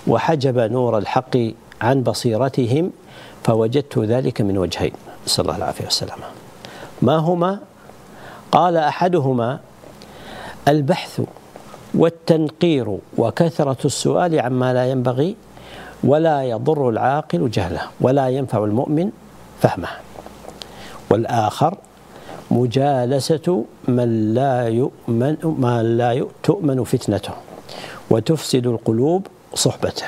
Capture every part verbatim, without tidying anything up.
وحجب نور الحق عن بصيرتهم، فوجدت ذلك من وجهين، نسأل الله العافية والسلامة. ما هما؟ قال أحدهما البحث والتنقير وكثرة السؤال عما لا ينبغي، ولا يضر العاقل جهله ولا ينفع المؤمن فهمه. والآخر مجالسة من لا يؤمن من لا تؤمن فتنته وتفسد القلوب صحبته.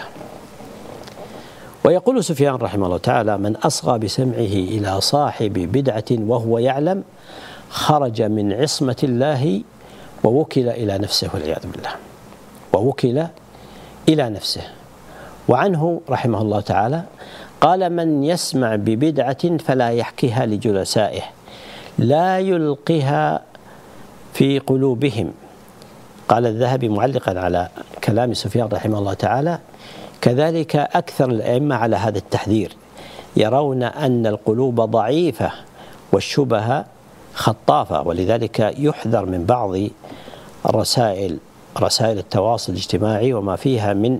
ويقول سفيان رحمه الله تعالى: من أصغى بسمعه إلى صاحب بدعة وهو يعلم خرج من عصمة الله ووكل إلى نفسه والعياذ بالله، ووكل إلى نفسه. وعنه رحمه الله تعالى قال: من يسمع ببدعة فلا يحكيها لجلسائه لا يلقها في قلوبهم. قال الذهبي معلقا على كلام سفيان رحمه الله تعالى: كذلك أكثر الأئمة على هذا التحذير، يرون أن القلوب ضعيفة والشبه خطافة، ولذلك يحذر من بعض الرسائل رسائل التواصل الاجتماعي وما فيها من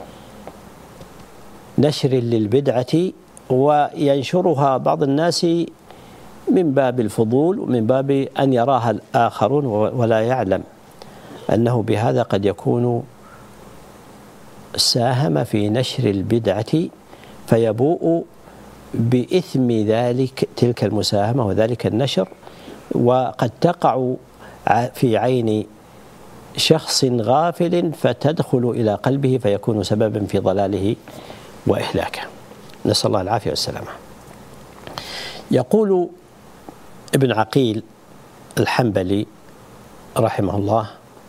نشر للبدعة، وينشرها بعض الناس من باب الفضول ومن باب أن يراها الآخرون ولا يعلم أنه بهذا قد يكون ساهم في نشر البدعة فيبوء بإثم ذلك تلك المساهمة وذلك النشر، وقد تقع في عين شخص غافل فتدخل إلى قلبه فيكون سببا في ضلاله وإهلاكه، نسأل الله العافية والسلامة. يقول ابن عقيل الحنبلي رحمه الله: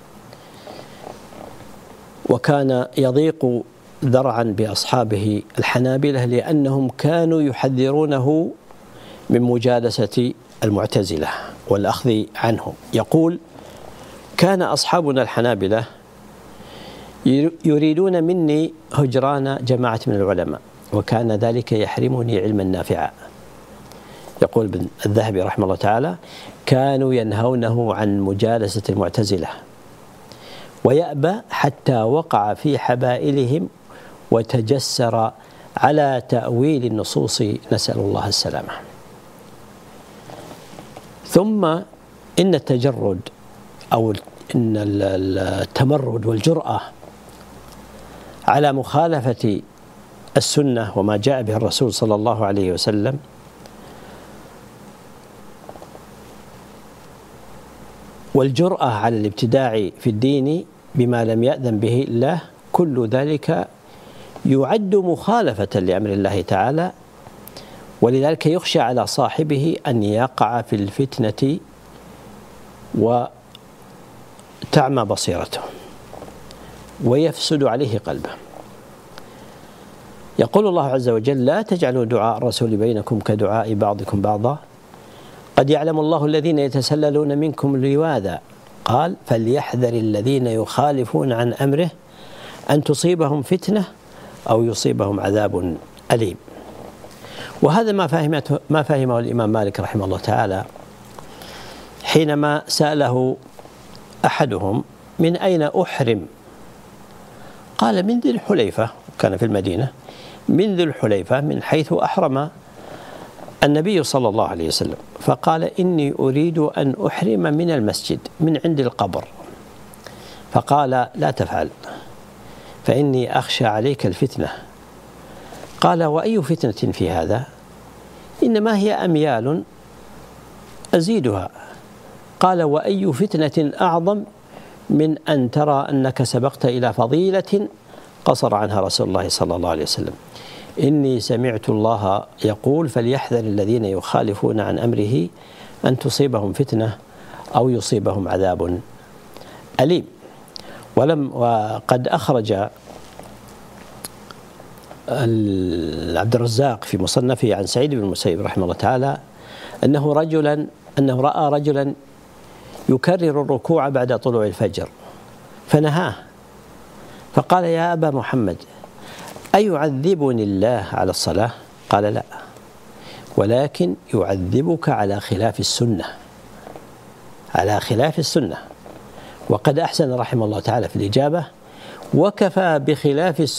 وكان يضيق ذرعا بأصحابه الحنابلة لأنهم كانوا يحذرونه من مجالسة المعتزلة والأخذ عنهم. يقول: كان أصحابنا الحنابلة يريدون مني هجران جماعة من العلماء، وكان ذلك يحرمني علما نافعا. يقول ابن الذهبي رحمه الله تعالى: كانوا ينهونه عن مجالسة المعتزلة ويأبى حتى وقع في حبائلهم وتجسر على تأويل النصوص، نسأل الله السلامة. ثم إن التجرد أو إن التمرد والجرأة على مخالفة السنة وما جاء به الرسول صلى الله عليه وسلم والجرأة على الابتداع في الدين بما لم يأذن به الله، كل ذلك يعد مخالفة لأمر الله تعالى، ولذلك يخشى على صاحبه أن يقع في الفتنة وتعمى بصيرته ويفسد عليه قلبه. يقول الله عز وجل: لا تجعلوا دعاء الرسول بينكم كدعاء بعضكم بعضا قد يعلم الله الذين يتسللون منكم لواذا، قال: فليحذر الذين يخالفون عن أمره أن تصيبهم فتنة أو يصيبهم عذاب أليم. وهذا ما فهمته ما فهمه الإمام مالك رحمه الله تعالى حينما سأله أحدهم: من أين أحرم؟ قال: من ذي الحليفة، كان في المدينة، من ذي الحليفة من حيث أحرم النبي صلى الله عليه وسلم. فقال: إني أريد أن أحرم من المسجد من عند القبر. فقال: لا تفعل فإني أخشى عليك الفتنة. قال: وأي فتنة في هذا؟ إنما هي أميال أزيدها. قال: وأي فتنة أعظم من أن ترى أنك سبقت إلى فضيلة قصر عنها رسول الله صلى الله عليه وسلم. إني سمعت الله يقول: فليحذر الذين يخالفون عن أمره أن تصيبهم فتنة أو يصيبهم عذاب أليم. ولم وقد أخرج عبد الرزاق في مصنفه عن سعيد بن المسيب رحمه الله تعالى أنه رجلا أنه رأى رجلا يكرر الركوع بعد طلوع الفجر فنهاه، فقال: يا أبا محمد، أيعذبني الله على الصلاة؟ قال: لا، ولكن يعذبك على خلاف السنة، على خلاف السنة. وقد أحسن رحمه الله تعالى في الإجابة: وكفى بخلاف